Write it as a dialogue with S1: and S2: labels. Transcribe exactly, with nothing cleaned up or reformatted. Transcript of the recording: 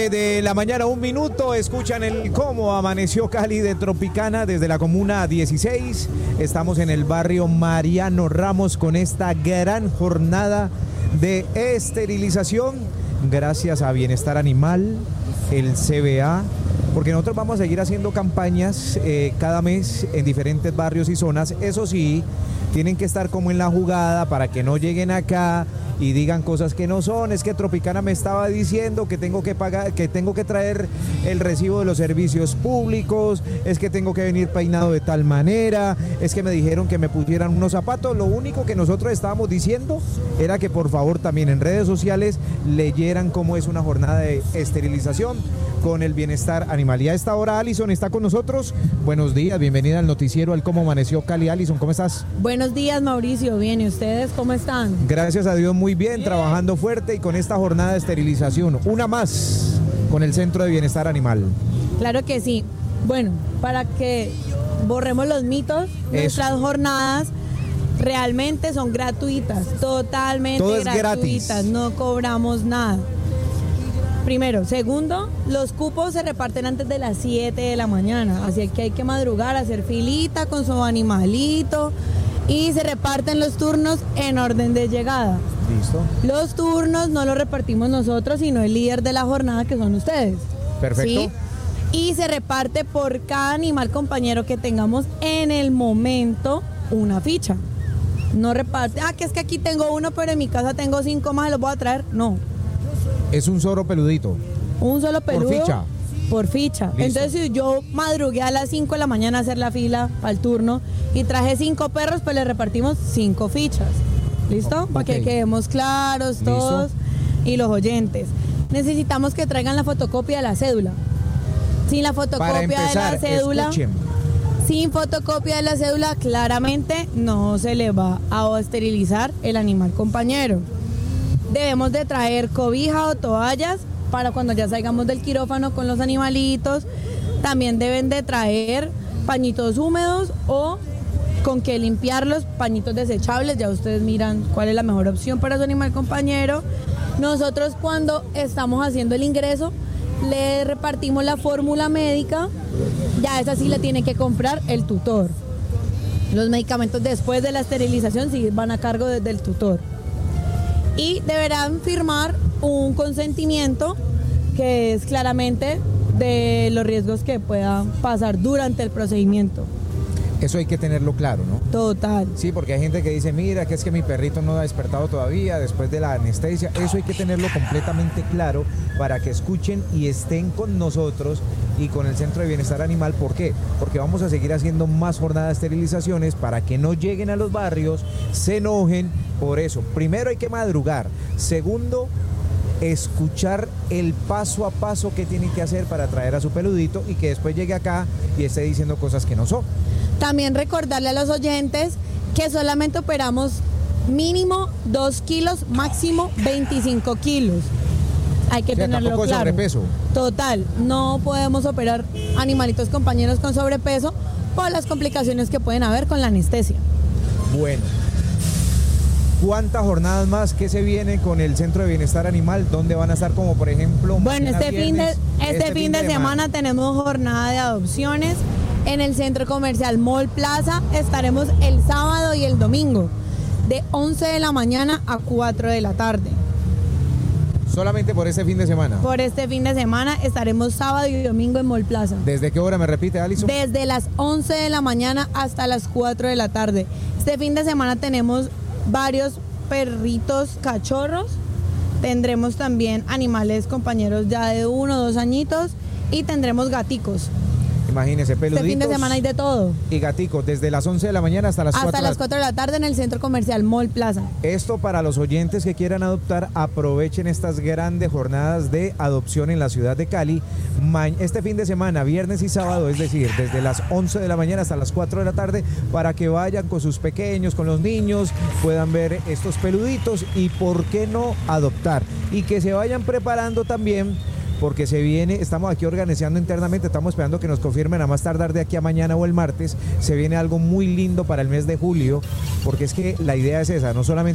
S1: nueve de la mañana, un minuto. Escuchan el cómo amaneció Cali de Tropicana desde la comuna dieciséis. Estamos en el barrio Mariano Ramos con esta gran jornada de esterilización gracias a Bienestar Animal, el C B A, porque nosotros vamos a seguir haciendo campañas eh, cada mes en diferentes barrios y zonas. Eso sí, tienen que estar como en la jugada para que no lleguen acá y digan cosas que no son. Es que Tropicana me estaba diciendo que tengo que pagar, que tengo que traer el recibo de los servicios públicos, es que tengo que venir peinado de tal manera, es que me dijeron que me pusieran unos zapatos. Lo único que nosotros estábamos diciendo era que por favor también en redes sociales leyeran cómo es una jornada de esterilización con el Bienestar Animal. Y a esta hora Alison está con nosotros. Buenos días, bienvenida al noticiero al Cómo Amaneció Cali. Alison, ¿cómo estás?
S2: Buenos días, Mauricio. Bien, ¿y ustedes cómo están?
S1: Gracias a Dios, muy bien, trabajando fuerte y con esta jornada de esterilización. Una más con el Centro de Bienestar Animal.
S2: Claro que sí. Bueno, para que borremos los mitos, Eso. nuestras jornadas realmente son gratuitas, totalmente
S1: Todo es
S2: gratuitas,
S1: gratis.
S2: No cobramos nada. Primero. Segundo, los cupos se reparten antes de las siete de la mañana, así que hay que madrugar, hacer filita con su animalito y se reparten los turnos en orden de llegada.
S1: Listo.
S2: Los turnos no los repartimos nosotros, sino el líder de la jornada, que son ustedes.
S1: Perfecto.
S2: ¿Sí? Y se reparte por cada animal compañero que tengamos en el momento una ficha. No reparte, ah, que es que aquí tengo uno, pero en mi casa tengo cinco más, los voy a traer. No.
S1: Es un solo peludito.
S2: Un solo peludo.
S1: Por ficha.
S2: Por ficha.
S1: Listo.
S2: Entonces, si yo madrugué a las cinco de la mañana a hacer la fila para el turno y traje cinco perros, pues le repartimos cinco fichas. ¿Listo?
S1: Oh,
S2: para
S1: okay.
S2: que quedemos claros todos. ¿Listo? Y los oyentes. Necesitamos que traigan la fotocopia de la cédula. Sin la fotocopia
S1: Para empezar,
S2: de la cédula.
S1: Escuchen.
S2: Sin fotocopia de la cédula, claramente no se le va a esterilizar el animal compañero. Debemos de traer cobija o toallas para cuando ya salgamos del quirófano con los animalitos. También deben de traer pañitos húmedos o con que limpiarlos, pañitos desechables. Ya ustedes miran cuál es la mejor opción para su animal compañero. Nosotros cuando estamos haciendo el ingreso le repartimos la fórmula médica. Ya esa sí la tiene que comprar el tutor. Los medicamentos después de la esterilización sí van a cargo de, del tutor. Y deberán firmar un consentimiento que es claramente de los riesgos que puedan pasar durante el procedimiento.
S1: Eso hay que tenerlo claro, ¿no?
S2: Total.
S1: Sí, porque hay gente que dice, mira, que es que mi perrito no ha despertado todavía después de la anestesia. Eso hay que tenerlo completamente claro para que escuchen y estén con nosotros y con el Centro de Bienestar Animal. ¿Por qué? Porque vamos a seguir haciendo más jornadas de esterilizaciones para que no lleguen a los barrios, se enojen. Por eso, primero hay que madrugar. Segundo, escuchar el paso a paso que tienen que hacer para traer a su peludito y que después llegue acá y esté diciendo cosas que no son.
S2: También recordarle a los oyentes que solamente operamos mínimo dos kilos, máximo veinticinco kilos. Hay que
S1: O sea,
S2: tenerlo
S1: tampoco
S2: claro.
S1: Sobrepeso.
S2: Total, no podemos operar animalitos compañeros con sobrepeso por las complicaciones que pueden haber con la anestesia.
S1: Bueno. ¿Cuántas jornadas más que se vienen con el Centro de Bienestar Animal? ¿Dónde van a estar, como por ejemplo?
S2: Bueno, este fin de, este
S1: este
S2: fin de, de semana, semana tenemos jornada de adopciones en el Centro Comercial Mall Plaza. Estaremos el sábado y el domingo de once de la mañana a cuatro de la tarde.
S1: ¿Solamente por este fin de semana?
S2: Por este fin de semana estaremos sábado y domingo en Mall Plaza.
S1: ¿Desde qué hora me repite, Alison?
S2: Desde las once de la mañana hasta las cuatro de la tarde. Este fin de semana tenemos varios perritos cachorros. Tendremos también animales compañeros ya de uno o dos añitos y tendremos gaticos.
S1: Imagínese, peluditos.
S2: Este fin de semana hay de todo.
S1: Y gaticos, desde las once de la mañana hasta las
S2: hasta
S1: cuatro.
S2: Hasta las cuatro de la tarde en el Centro Comercial Mall Plaza.
S1: Esto para los oyentes que quieran adoptar, aprovechen estas grandes jornadas de adopción en la ciudad de Cali. Este fin de semana, viernes y sábado, es decir, desde las once de la mañana hasta las cuatro de la tarde, para que vayan con sus pequeños, con los niños, puedan ver estos peluditos y por qué no adoptar. Y que se vayan preparando también, porque se viene, estamos aquí organizando internamente, estamos esperando que nos confirmen a más tardar de aquí a mañana o el martes. Se viene algo muy lindo para el mes de julio, porque es que la idea es esa, no solamente